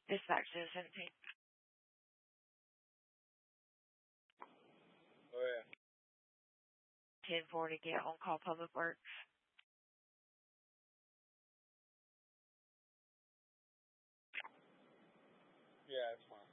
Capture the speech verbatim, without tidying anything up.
Dispatch to the seventeen. Oh, yeah. ten forty, get on call Public Works. Yeah, it's fine.